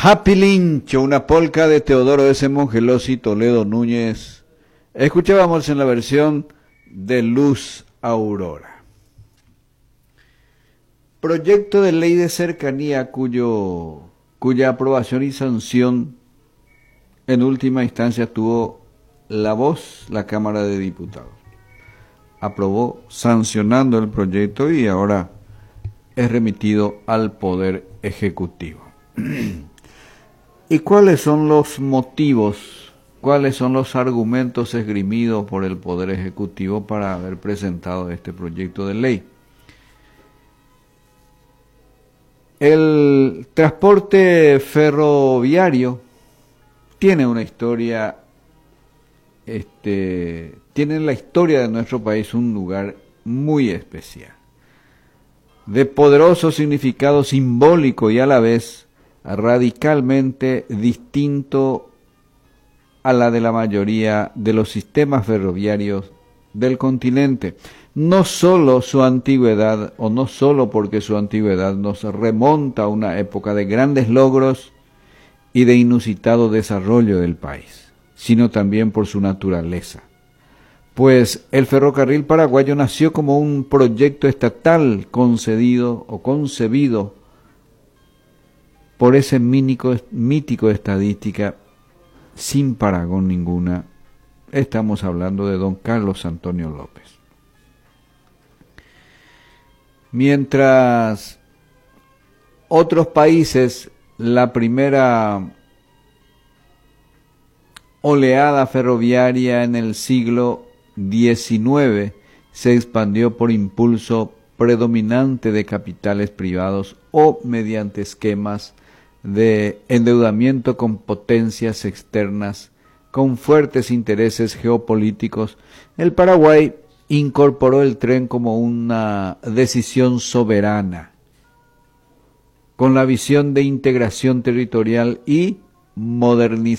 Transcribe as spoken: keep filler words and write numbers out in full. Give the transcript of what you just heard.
Happy Lincho, una polca de Teodoro S. Mongelosi, Toledo Núñez. Escuchábamos en la versión de Luz Aurora. Proyecto de ley de cercanía cuyo, cuya aprobación y sanción en última instancia tuvo la voz la Cámara de Diputados. Aprobó sancionando el proyecto y ahora es remitido al Poder Ejecutivo. ¿Y cuáles son los motivos, cuáles son los argumentos esgrimidos por el Poder Ejecutivo para haber presentado este proyecto de ley? El transporte ferroviario tiene una historia, este, tiene en la historia de nuestro país un lugar muy especial, de poderoso significado simbólico y a la vez radicalmente distinto a la de la mayoría de los sistemas ferroviarios del continente. No solo su antigüedad, o no solo porque su antigüedad nos remonta a una época de grandes logros y de inusitado desarrollo del país, sino también por su naturaleza. Pues el ferrocarril paraguayo nació como un proyecto estatal concedido o concebido por ese mítico, mítico estadística sin parangón ninguna. Estamos hablando de don Carlos Antonio López. Mientras otros países, la primera oleada ferroviaria en el siglo diecinueve se expandió por impulso predominante de capitales privados o mediante esquemas de endeudamiento con potencias externas con fuertes intereses geopolíticos, el Paraguay incorporó el tren como una decisión soberana, con la visión de integración territorial y modernización